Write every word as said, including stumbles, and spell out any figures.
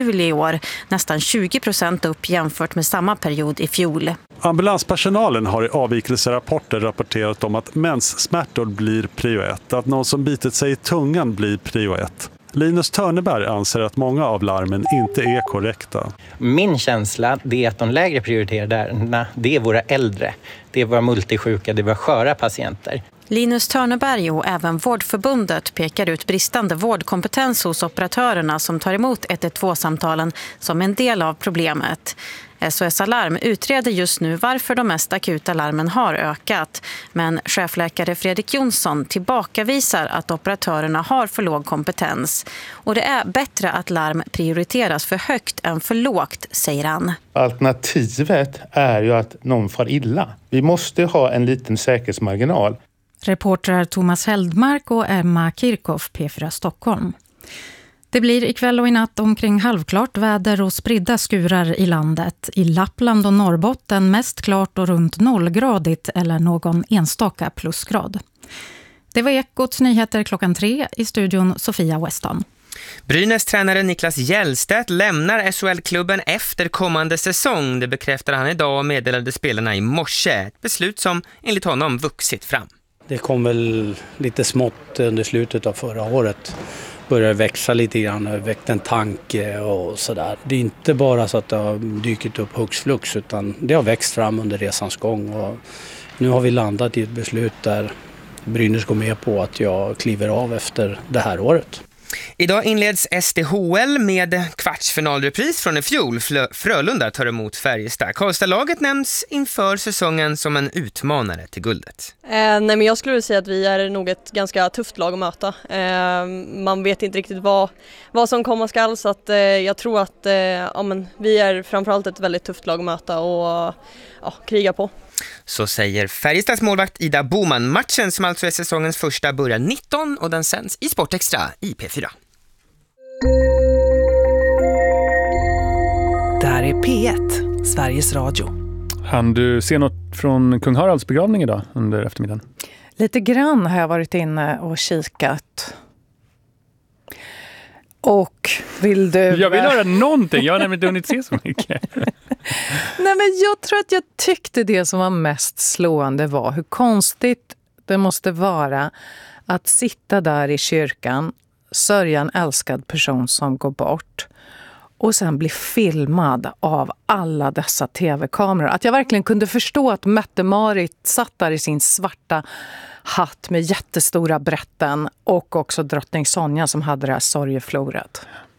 i år, nästan tjugo procent upp jämfört med samma period i fjol. Ambulanspersonalen har i avvikelserapporter rapporterat om att menssmärtor blir prio ett, att någon som bitit sig i tungan blir prio ett. Linus Törneberg anser att många av larmen inte är korrekta. Min känsla är att de lägre prioriterade, det är våra äldre, det är våra multisjuka, det är våra sköra patienter. Linus Törneberg och även Vårdförbundet pekar ut bristande vårdkompetens hos operatörerna som tar emot ett ett två-samtalen som en del av problemet. S O S Alarm utreder just nu varför de mest akuta larmen har ökat. Men chefläkare Fredrik Jonsson tillbakavisar att operatörerna har för låg kompetens. Och det är bättre att larm prioriteras för högt än för lågt, säger han. Alternativet är ju att någon far illa. Vi måste ha en liten säkerhetsmarginal. Reportrar Thomas Heldmark och Emma Kirchhoff, P fyra Stockholm. Det blir ikväll och i natt omkring halvklart väder och spridda skurar i landet. I Lappland och Norrbotten mest klart och runt nollgradigt eller någon enstaka plusgrad. Det var Ekots nyheter klockan tre, i studion Sofia Weston. Brynäs tränare Niklas Hjellstedt lämnar S H L-klubben efter kommande säsong. Det bekräftade han idag och meddelade spelarna i morse. Ett beslut som enligt honom vuxit fram. Det kom väl lite smått under slutet av förra året. Började växa lite grann, väckte en tanke och sådär. Det är inte bara så att det har dykt upp hux flux, utan det har växt fram under resans gång. Och nu har vi landat i ett beslut där Brynäs går med på att jag kliver av efter det här året. Idag inleds S D H L med kvartsfinalrepris från i fjol. Frölunda tar emot Färjestad. Karlstad-laget nämns inför säsongen som en utmanare till guldet. Eh, nej men jag skulle säga att vi är nog ett ganska tufft lag att möta. Eh, man vet inte riktigt vad, vad som komma skall, så att, eh, jag tror att eh, ja, men vi är framförallt ett väldigt tufft lag att möta och ja, kriga på. Så säger Färjestads målvakt Ida Boman. Matchen som alltså är säsongens första börjar nitton och den sänds i Sportextra i P fyra. Där är P ett, Sveriges Radio. Han du se något från Kung Haralds begravning idag under eftermiddagen? Lite grann har jag varit inne och kikat. Och vill du... Jag vill höra någonting, jag har nämligen inte hunnit se så mycket. Nej, men jag tror att jag tyckte det som var mest slående var hur konstigt det måste vara att sitta där i kyrkan, sörja en älskad person som går bort och sen bli filmad av alla dessa tv-kameror. Att jag verkligen kunde förstå att Mette-Marit satt där i sin svarta hatt med jättestora brätten och också drottning Sonja som hade det här sorgefloret.